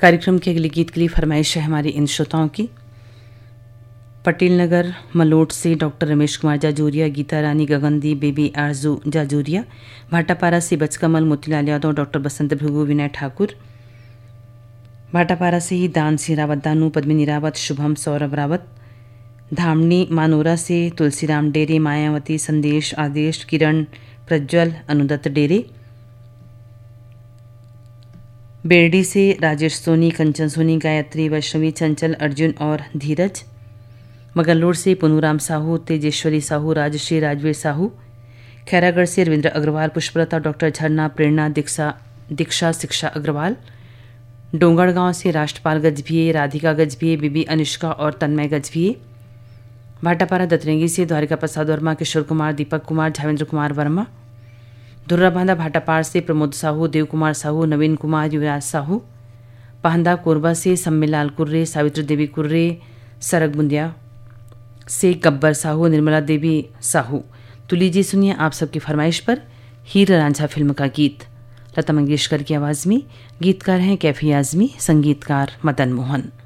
कार्यक्रम के अगले गीत के लिए फरमाइश है हमारे इन श्रोताओं की। पटेल नगर मलोट से डॉक्टर रमेश कुमार जाजूरिया, गीता रानी, गगनदीप, बेबी आरजू जाजूरिया। भाटापारा से बचकमल, मोतीलाल यादव, डॉक्टर बसंत भृगु, विनय ठाकुर। भाटापारा से ही दान सिंह रावत, दानू, पद्मिनी रावत, शुभम, सौरभ रावत। धामनी मानोरा से तुलसीराम डेरे, मायावती, संदेश, आदेश, किरण, प्रज्वल, अनुदत्त डेरे। बेरडी से राजेश सोनी, कंचन सोनी, गायत्री, वैष्णवी, चंचल, अर्जुन और धीरज। मगललोड से पुनूराम साहू, तेजेश्वरी साहू, राजश्री, राजवीर साहू। खैरागढ़ से रविंद्र अग्रवाल, पुष्पलता, डॉक्टर झरना, प्रेरणा, दीक्षा, शिक्षा अग्रवाल। डोंगरगांव से राष्ट्रपाल गजभिये, राधिका गजभिये, बीबी अनुष्का और तन्मय गजभिये। भाटापारा दतरेंगी से द्वारिका प्रसाद वर्मा, किशोर कुमार, दीपक कुमार, झावेंद्र कुमार वर्मा। धुर्राबांधा भाटापार से प्रमोद साहू, देव कुमार साहू, नवीन कुमार, युवराज साहू। पाहंदा कोरबा से सम्मेलाल कुर्रे, सावित्री देवी कुर्रे। सरग बुंदिया से गब्बर साहू, निर्मला देवी साहू। तो लीजिए सुनिए आप सबकी फरमाइश पर हीर रांझा फिल्म का गीत लता मंगेशकर की आवाज़ में। गीतकार हैं कैफी आज़मी, संगीतकार मदन मोहन।